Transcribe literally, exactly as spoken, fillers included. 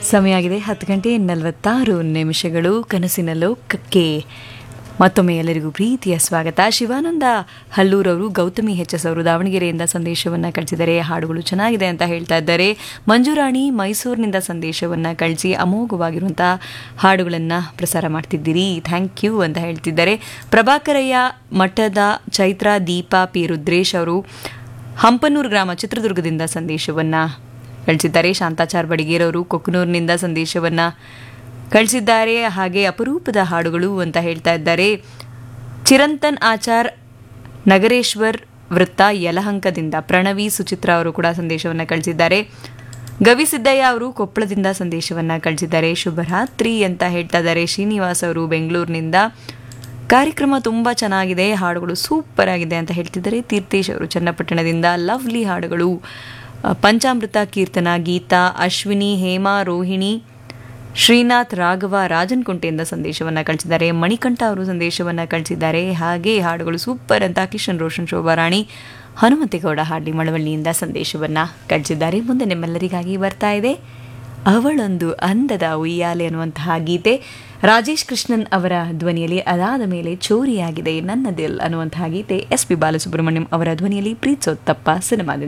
ಸಮಯ ಆಗಿದೆ ಹತ್ತು ಗಂಟೆ ನಲವತ್ತಾರು ನಿಮಿಷಗಳು. ಕನಸಿನ ಲೋಕಕ್ಕೆ ಮತ್ತೊಮ್ಮೆ ಎಲ್ಲರಿಗೂ ಪ್ರೀತಿಯ ಸ್ವಾಗತ. ಶಿವಾನಂದ ಹಲ್ಲೂರವರು ಗೌತಮಿ ಎಚ್ ಎಸ್ ಅವರು ದಾವಣಗೆರೆಯಿಂದ ಸಂದೇಶವನ್ನು ಕಳಿಸಿದ್ದಾರೆ. ಹಾಡುಗಳು ಚೆನ್ನಾಗಿದೆ ಅಂತ ಹೇಳ್ತಾ ಇದ್ದಾರೆ. ಮಂಜುರಾಣಿ ಮೈಸೂರಿನಿಂದ ಸಂದೇಶವನ್ನು ಕಳಿಸಿ ಅಮೋಘವಾಗಿರುವಂಥ ಹಾಡುಗಳನ್ನು ಪ್ರಸಾರ ಮಾಡ್ತಿದ್ದೀರಿ, ಥ್ಯಾಂಕ್ ಯು ಅಂತ ಹೇಳ್ತಿದ್ದಾರೆ. ಪ್ರಭಾಕರಯ್ಯ ಮಠದ ಚೈತ್ರ ದೀಪಾ ಪಿ ರುದ್ರೇಶ್ ಅವರು ಹಂಪನೂರು ಗ್ರಾಮ ಚಿತ್ರದುರ್ಗದಿಂದ ಸಂದೇಶವನ್ನು ಕಳಿಸಿದ್ದಾರೆ. ಶಾಂತಾಚಾರ್ ಬಡಿಗೇರವರು ಕೊಕ್ಕನೂರಿನಿಂದ ಸಂದೇಶವನ್ನು ಕಳಿಸಿದ್ದಾರೆ. ಹಾಗೆ ಅಪರೂಪದ ಹಾಡುಗಳು ಅಂತ ಹೇಳ್ತಾ ಇದ್ದಾರೆ. ಚಿರಂತನ್ ಆಚಾರ್ ನಗರೇಶ್ವರ್ ವೃತ್ತ ಯಲಹಂಕದಿಂದ ಪ್ರಣವಿ ಸುಚಿತ್ರ ಅವರು ಕೂಡ ಸಂದೇಶವನ್ನು ಕಳಿಸಿದ್ದಾರೆ. ಗವಿಸಿದ್ದಯ್ಯ ಅವರು ಕೊಪ್ಪಳದಿಂದ ಸಂದೇಶವನ್ನು ಕಳಿಸಿದ್ದಾರೆ. ಶುಭರಾತ್ರಿ ಅಂತ ಹೇಳ್ತಾ ಇದ್ದಾರೆ. ಶ್ರೀನಿವಾಸ್ ಅವರು ಬೆಂಗಳೂರಿನಿಂದ ಕಾರ್ಯಕ್ರಮ ತುಂಬ ಚೆನ್ನಾಗಿದೆ, ಹಾಡುಗಳು ಸೂಪರ್ ಆಗಿದೆ ಅಂತ ಹೇಳ್ತಿದ್ದಾರೆ. ತೀರ್ಥೇಶ್ ಅವರು ಚನ್ನಪಟ್ಟಣದಿಂದ ಲವ್ಲಿ ಹಾಡುಗಳು. ಪಂಚಾಮೃತ ಕೀರ್ತನ ಗೀತಾ ಅಶ್ವಿನಿ ಹೇಮಾ ರೋಹಿಣಿ ಶ್ರೀನಾಥ್ ರಾಘವ ರಾಜನ್ಕುಂಟೆಯಿಂದ ಸಂದೇಶವನ್ನು ಕಳಿಸಿದ್ದಾರೆ. ಮಣಿಕಂಠ ಅವರು ಸಂದೇಶವನ್ನು ಕಳಿಸಿದ್ದಾರೆ. ಹಾಗೆ ಹಾಡುಗಳು ಸೂಪರ್ ಅಂತ ಕಿಶನ್ ರೋಷನ್ ಶೋಭಾರಾಣಿ ಹನುಮಂತೇಗೌಡ ಹಾಡ್ಲಿ ಮಳವಳ್ಳಿಯಿಂದ ಸಂದೇಶವನ್ನು ಕಳಿಸಿದ್ದಾರೆ. ಮುಂದೆ ನಿಮ್ಮೆಲ್ಲರಿಗಾಗಿ ಬರ್ತಾ ಇದೆ ಅವಳೊಂದು ಅಂದದ ಉಯ್ಯಾಲೆ ಅನ್ನುವಂತಹ ಗೀತೆ. ರಾಜೇಶ್ ಕೃಷ್ಣನ್ ಅವರ ಧ್ವನಿಯಲ್ಲಿ ಅದಾದ ಮೇಲೆ ಚೋರಿಯಾಗಿದೆ ನನ್ನ ದಿಲ್ ಅನ್ನುವಂತಹ ಗೀತೆ ಎಸ್ ಪಿ ಬಾಲಸುಬ್ರಹ್ಮಣ್ಯಂ ಅವರ ಧ್ವನಿಯಲ್ಲಿ ಪ್ರೀತ್ಸೋತ್ತಪ್ಪ ಸಿನಿಮಾದಿಂದ.